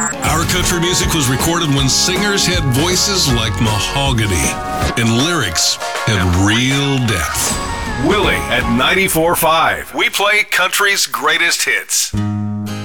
Our country music was recorded when singers had voices like mahogany and lyrics had real depth. Willie at 94.5. We play country's greatest hits.